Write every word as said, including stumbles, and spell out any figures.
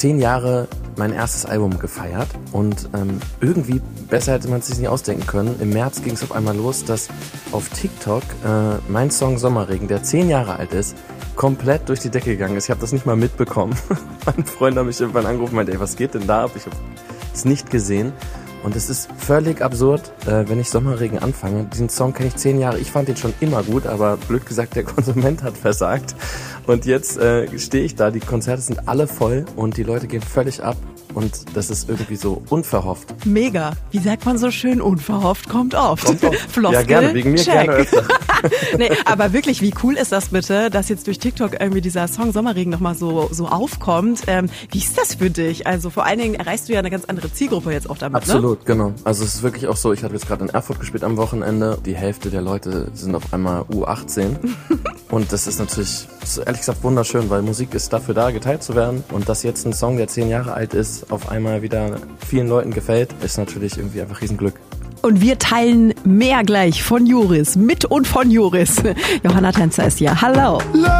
zehn Jahre mein erstes Album gefeiert und ähm, irgendwie, besser hätte man es sich nicht ausdenken können, im März ging es auf einmal los, dass auf TikTok äh, mein Song Sommerregen, der zehn Jahre alt ist, komplett durch die Decke gegangen ist. Ich habe das nicht mal mitbekommen. Mein Freund hat mich irgendwann angerufen und meinte, ey, was geht denn da ab? Ich habe es nicht gesehen. Und es ist völlig absurd, äh, wenn ich Sommerregen anfange. Diesen Song kenne ich zehn Jahre. Ich fand den schon immer gut, aber blöd gesagt, der Konsument hat versagt. Und jetzt äh, stehe ich da, die Konzerte sind alle voll und die Leute gehen völlig ab. Und das ist irgendwie so unverhofft. Mega. Wie sagt man so schön? Unverhofft kommt oft. Kommt oft. Floskel, ja, gerne. Wegen mir check. gerne öfter. Nee, aber wirklich, wie cool ist das bitte, dass jetzt durch TikTok irgendwie dieser Song Sommerregen nochmal so, so aufkommt. Ähm, wie ist das für dich? Also vor allen Dingen erreichst du ja eine ganz andere Zielgruppe jetzt auch damit, Absolut, ne? genau. Also es ist wirklich auch so, ich habe jetzt gerade in Erfurt gespielt am Wochenende. Die Hälfte der Leute sind auf einmal U achtzehn. Und das ist natürlich, das ist ehrlich gesagt wunderschön, weil Musik ist dafür da, geteilt zu werden. Und dass jetzt ein Song, der zehn Jahre alt ist, auf einmal wieder vielen Leuten gefällt, ist natürlich irgendwie einfach Riesenglück. Und wir teilen mehr gleich von Joris, mit und von Joris. Johanna Tänzer ist hier. Hallo.